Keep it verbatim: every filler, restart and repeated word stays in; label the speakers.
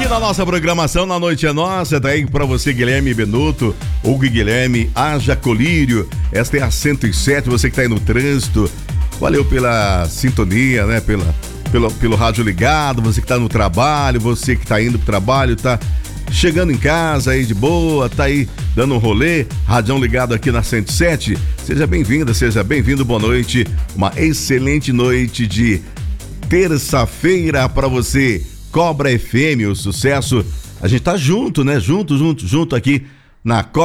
Speaker 1: aqui na nossa programação, na Noite é Nossa, tá aí pra você, Guilherme Benuto, Hugo e Guilherme, haja colírio. Esta é a cento e sete, você que tá aí no trânsito, valeu pela sintonia, né, pela, pelo, pelo rádio ligado, você que tá no trabalho, você que tá indo pro trabalho, tá chegando em casa aí de boa, tá aí dando um rolê, radião ligado aqui na cento e sete, seja bem-vinda, seja bem-vindo, boa noite, uma excelente noite de terça-feira pra você. Cobra F M, o sucesso, a gente tá junto, né, junto, junto, junto aqui na Cobra